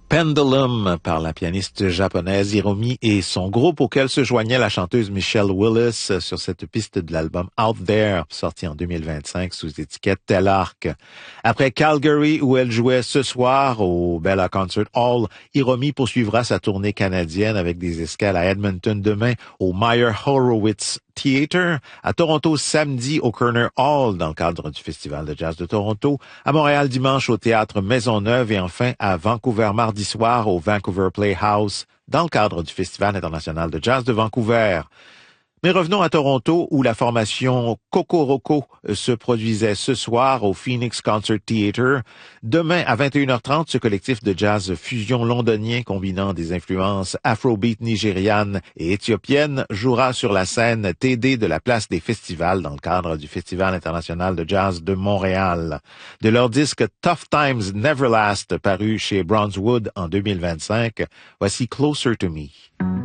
Pendulum par la pianiste japonaise Hiromi et son groupe auquel se joignait la chanteuse Michelle Willis sur cette piste de l'album Out There, sorti en 2025 sous étiquette Telarc. Après Calgary où elle jouait ce soir au Bella Concert Hall, Hiromi poursuivra sa tournée canadienne avec des escales à Edmonton demain au Meyer Horowitz Theatre, à Toronto samedi au Kerner Hall dans le cadre du Festival de jazz de Toronto, à Montréal dimanche au Théâtre Maisonneuve et enfin à Vancouver mardi soir au Vancouver Playhouse dans le cadre du Festival international de jazz de Vancouver. Mais revenons à Toronto où la formation Kokoroko se produisait ce soir au Phoenix Concert Theatre. Demain à 21h30, ce collectif de jazz fusion londonien combinant des influences afrobeat nigérianes et éthiopiennes jouera sur la scène TD de la Place des Festivals dans le cadre du Festival international de jazz de Montréal. De leur disque Tough Times Never Last paru chez Brownswood en 2025, voici Closer to Me.